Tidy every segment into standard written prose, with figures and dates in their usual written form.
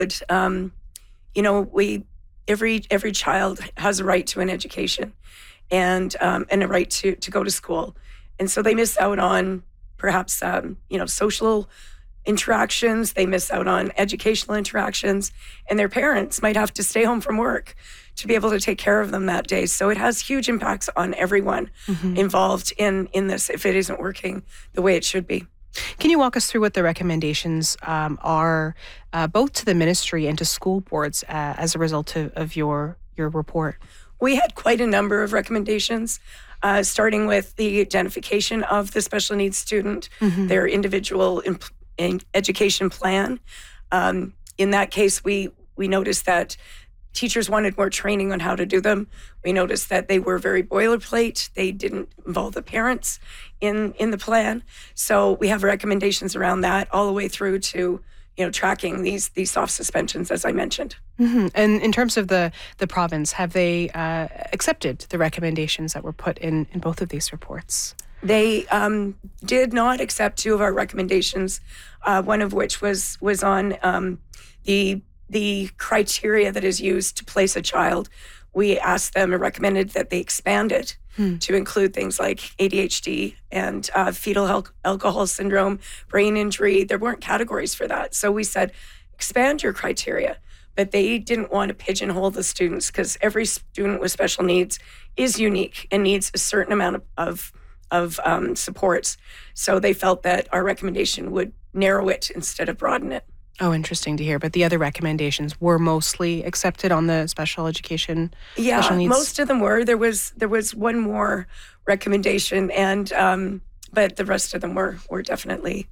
Every child has a right to an education and a right to go to school. And so they miss out on perhaps, social interactions. They miss out on educational interactions, and their parents might have to stay home from work to be able to take care of them that day. So it has huge impacts on everyone involved in this if it isn't working the way it should be. Can you walk us through what the recommendations are, both to the ministry and to school boards as a result of your report? We had quite a number of recommendations, starting with the identification of the special needs student, their individual education plan. In that case, we noticed that teachers wanted more training on how to do them. We noticed that they were very boilerplate. They didn't involve the parents in the plan. So we have recommendations around that all the way through to tracking these soft suspensions, as I mentioned. And in terms of the province, have they accepted the recommendations that were put in both of these reports? They did not accept two of our recommendations, one of which was on the criteria that is used to place a child. We asked them and recommended that they expand it to include things like ADHD and fetal alcohol syndrome, brain injury. There weren't categories for that. So we said, expand your criteria. But they didn't want to pigeonhole the students because every student with special needs is unique and needs a certain amount of supports. So they felt that our recommendation would narrow it instead of broaden it. Oh, interesting to hear. But the other recommendations were mostly accepted on the special education, special needs? Most of them were. There was one more recommendation, and but the rest of them were definitely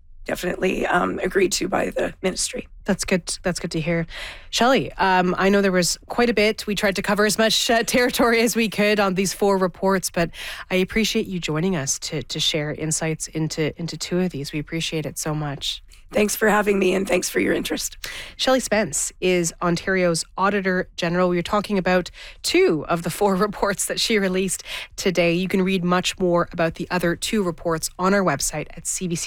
agreed to by the ministry. That's good. That's good to hear. Shelley, I know there was quite a bit. We tried to cover as much territory as we could on these 4 reports, but I appreciate you joining us to share insights into 2 of these. We appreciate it so much. Thanks for having me, and thanks for your interest. Shelley Spence is Ontario's Auditor General. We were talking about 2 of the 4 reports that she released today. You can read much more about the other 2 reports on our website at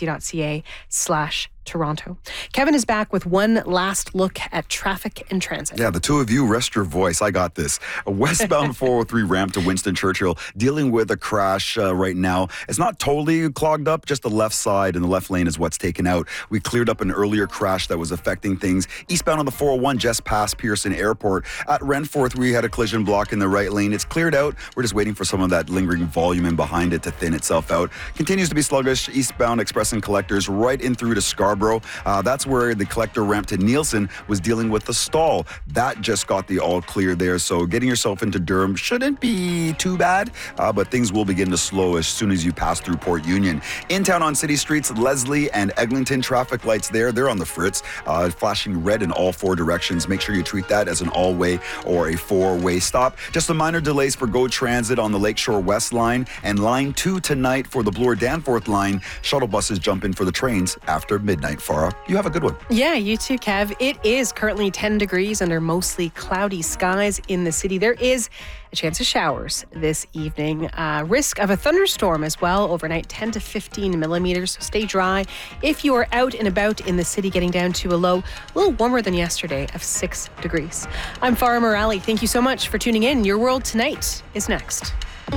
cbc.ca/Toronto. Kevin is back with one last look at traffic and transit. Yeah, the 2 of you, rest your voice. I got this. A westbound 403 ramp to Winston Churchill dealing with a crash right now. It's not totally clogged up, just the left side and the left lane is what's taken out. We cleared up an earlier crash that was affecting things. Eastbound on the 401 just past Pearson Airport. At Renforth, we had a collision block in the right lane. It's cleared out. We're just waiting for some of that lingering volume in behind it to thin itself out. Continues to be sluggish. Eastbound Express and Collectors right in through to Scarborough. That's where the collector ramp to Nielsen was dealing with the stall. That just got the all clear there. So getting yourself into Durham shouldn't be too bad, but things will begin to slow as soon as you pass through Port Union. In town on city streets, Leslie and Eglinton traffic lights there. They're on the fritz, flashing red in all 4 directions. Make sure you treat that as an all-way or a 4-way stop. Just some minor delays for GO Transit on the Lakeshore West line and Line 2 tonight for the Bloor-Danforth line. Shuttle buses jump in for the trains after midnight. Farah, you have a good one. Yeah, you too, Kev. It is currently 10 degrees under mostly cloudy skies in the city. There is a chance of showers this evening. Risk of a thunderstorm as well overnight, 10 to 15 millimeters. So stay dry. If you are out and about in the city, getting down to a low, a little warmer than yesterday of 6 degrees. I'm Farah Morali. Thank you so much for tuning in. Your World Tonight is next.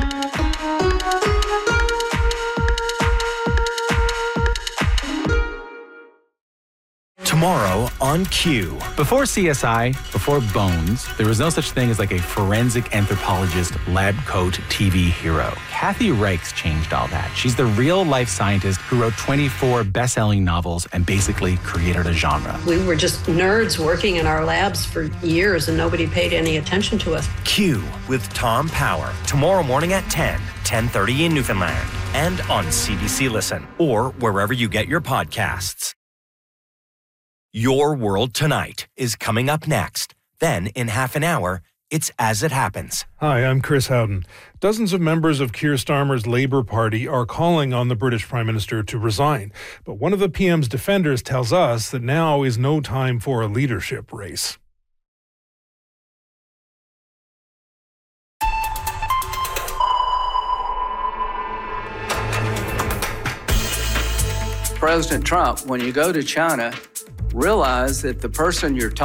Tomorrow on Q. Before CSI, before Bones, there was no such thing as like a forensic anthropologist lab coat TV hero. Kathy Reichs changed all that. She's the real-life scientist who wrote 24 best-selling novels and basically created a genre. We were just nerds working in our labs for years and nobody paid any attention to us. Q with Tom Power. Tomorrow morning at 10:30 in Newfoundland. And on CBC Listen or wherever you get your podcasts. Your World Tonight is coming up next. Then, in half an hour, it's As It Happens. Hi, I'm Chris Howden. Dozens of members of Keir Starmer's Labour Party are calling on the British Prime Minister to resign. But one of the PM's defenders tells us that now is no time for a leadership race. President Trump, when you go to China, realize that the person you're talking